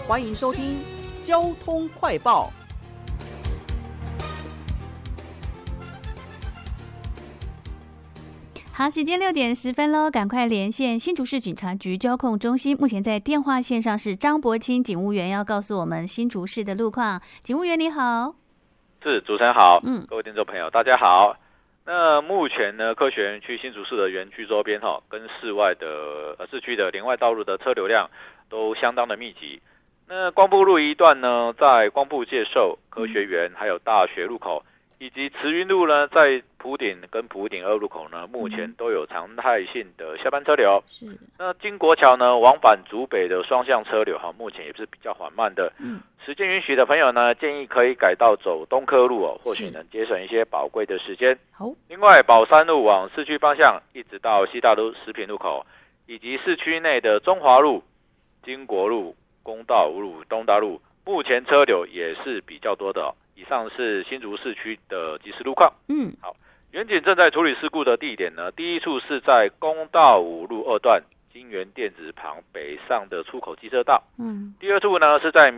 欢迎收听交通快报。 好，时间6:10喽，赶快连线新竹市警察局交控中心。目前在电话线上是张伯清警务员，要告诉我们新竹市的路况。警务员你好。 是，主持人好，各位听众朋友大家好。那目前呢，科学园区新竹市的园区周边跟市区的连外道路的车流量都相当的密集。那光复路一段呢，在光复界寿、科学园还有大学路口，以及慈云路呢，在埔顶跟埔顶2路口呢，目前都有常态性的下班车流。 是。 那经国桥呢，往返竹北的双向车流目前也是比较缓慢的。时间允许的朋友呢，建议可以改道走东科路或许能节省一些宝贵的时间。 好。 另外，宝山路往市区方向，一直到西大路食品路口，以及市区内的中华路、经国路、公道路、东大路，目前车流也是比较多的。以上是新竹市区的即时路况。好，远警正在处理事故的地点呢，第一处是在公道5路2段金源电子旁北上的出口机车道。第二处呢是在